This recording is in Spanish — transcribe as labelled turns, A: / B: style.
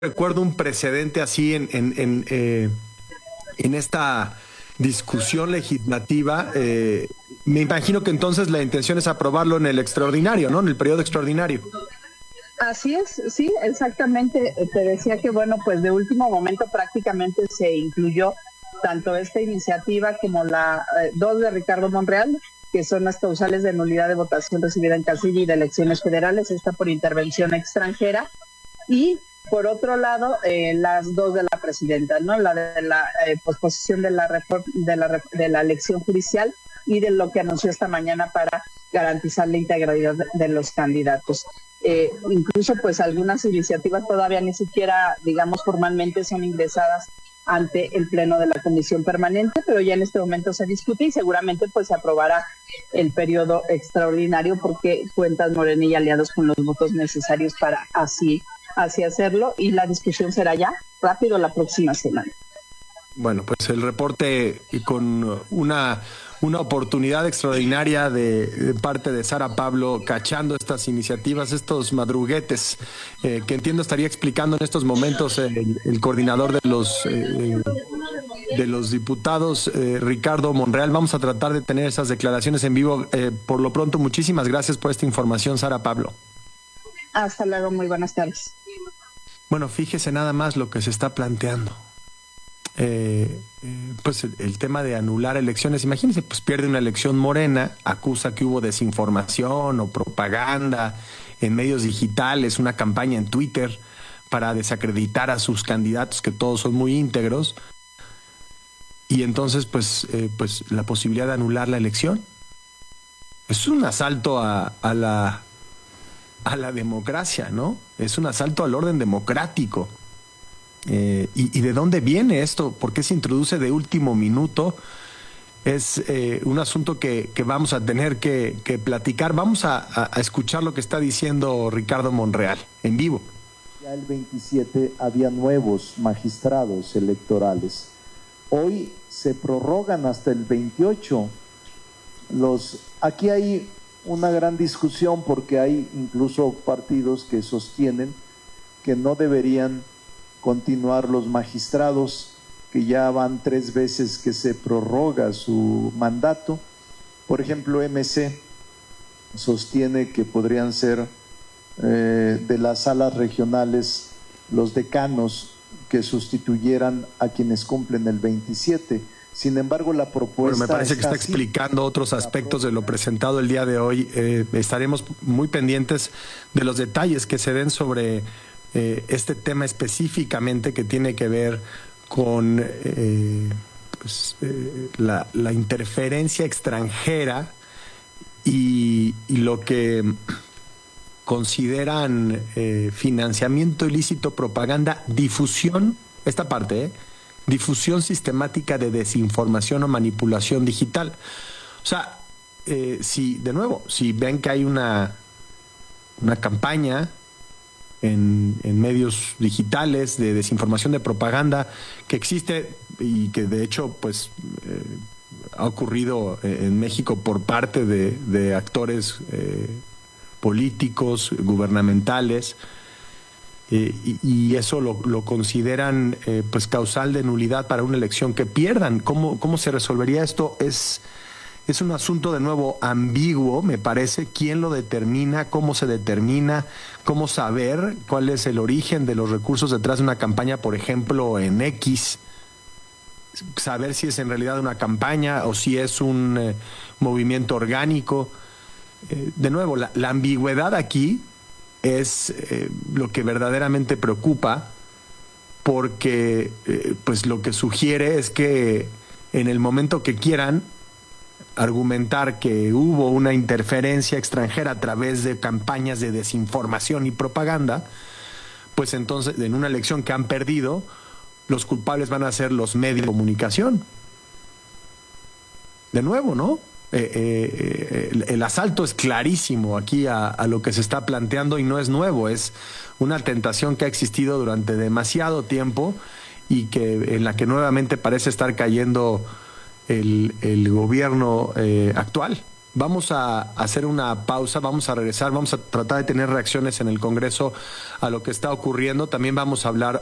A: recuerdo un precedente así en esta discusión legislativa. Me imagino que entonces la intención es aprobarlo en el extraordinario, ¿no? En el periodo extraordinario.
B: Así es, sí, exactamente. Te decía que, bueno, pues de último momento prácticamente se incluyó tanto esta iniciativa como la dos de Ricardo Monreal, que son las causales de nulidad de votación recibida en casilla y de elecciones federales, esta por intervención extranjera, y por otro lado, las dos de la presidenta, ¿no? La de la posposición de la elección judicial y de lo que anunció esta mañana para garantizar la integridad de los candidatos. Incluso pues algunas iniciativas todavía ni siquiera, digamos, formalmente son ingresadas ante el pleno de la comisión permanente, pero ya en este momento se discute y seguramente pues se aprobará el periodo extraordinario porque cuentan Morena y aliados con los votos necesarios para así hacerlo, y la discusión será ya rápido la próxima semana.
A: Bueno, pues el reporte con una oportunidad extraordinaria de parte de Sara Pablo, cachando estas iniciativas, estos madruguetes, que entiendo estaría explicando en estos momentos el coordinador de los diputados, Ricardo Monreal. Vamos a tratar de tener esas declaraciones en vivo. Por lo pronto, muchísimas gracias por esta información, Sara Pablo.
B: Hasta luego, muy buenas tardes.
A: Bueno, fíjese nada más lo que se está planteando. Pues el tema de anular elecciones. Imagínense, pues pierde una elección Morena, acusa que hubo desinformación o propaganda en medios digitales, una campaña en Twitter para desacreditar a sus candidatos, que todos son muy íntegros, y entonces pues la posibilidad de anular la elección es un asalto a la democracia, ¿no? Es un asalto al orden democrático. ¿Y de dónde viene esto? ¿Por qué se introduce de último minuto? Es un asunto que vamos a tener que platicar. Vamos a escuchar lo que está diciendo Ricardo Monreal en vivo.
C: Ya el 27 había nuevos magistrados electorales. Hoy se prorrogan hasta el 28. Aquí hay una gran discusión porque hay incluso partidos que sostienen que no deberían continuar los magistrados, que ya van 3 veces que se prorroga su mandato. Por ejemplo, MC sostiene que podrían ser de las salas regionales los decanos que sustituyeran a quienes cumplen el 27. Sin embargo, la propuesta...
A: Bueno, me parece que está explicando otros aspectos de lo presentado el día de hoy. Estaremos muy pendientes de los detalles que se den sobre este tema específicamente, que tiene que ver con la interferencia extranjera y lo que consideran financiamiento ilícito, propaganda, difusión, esta parte, difusión sistemática de desinformación o manipulación digital. O sea, si ven que hay una campaña en medios digitales de desinformación, de propaganda, que existe y que de hecho pues ha ocurrido en México por parte de actores políticos, gubernamentales, y eso lo consideran pues causal de nulidad para una elección que pierdan. ¿Cómo se resolvería esto? Es un asunto de nuevo ambiguo, me parece. ¿Quién lo determina? ¿Cómo se determina? ¿Cómo saber cuál es el origen de los recursos detrás de una campaña, por ejemplo, en X? Saber si es en realidad una campaña o si es un movimiento orgánico. De nuevo, la ambigüedad aquí es lo que verdaderamente preocupa, porque pues lo que sugiere es que en el momento que quieran argumentar que hubo una interferencia extranjera a través de campañas de desinformación y propaganda, pues entonces en una elección que han perdido, los culpables van a ser los medios de comunicación. De nuevo, ¿no? El asalto es clarísimo aquí a lo que se está planteando, y no es nuevo, es una tentación que ha existido durante demasiado tiempo y en la que nuevamente parece estar cayendo el gobierno actual. Vamos a hacer una pausa, vamos a regresar, vamos a tratar de tener reacciones en el Congreso a lo que está ocurriendo. También vamos a hablar